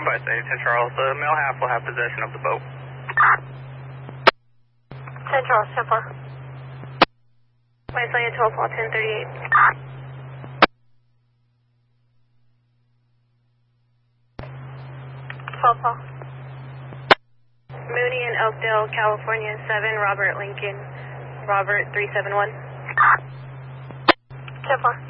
request 10 Charles. The male half will have possession of the boat. 10 Charles, 10-4. Place on your 12 ball, 1038. Mooney in Oakdale, California, 7, Robert Lincoln, Robert 371. 10-4.